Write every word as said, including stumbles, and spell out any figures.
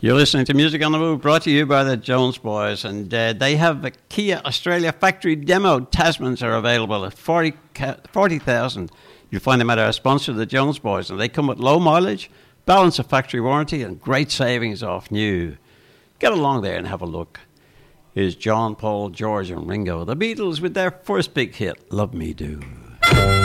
You're listening to Music on the Move, brought to you by the Jones Boys, and uh, they have a Kia Australia factory demo. Tasmans are available at forty thousand. You'll find them at our sponsor, the Jones Boys, and they come with low mileage, balance of factory warranty, and great savings off new. Get along there and have a look. Here's John, Paul, George, and Ringo, the Beatles, with their first big hit, Love Me Do.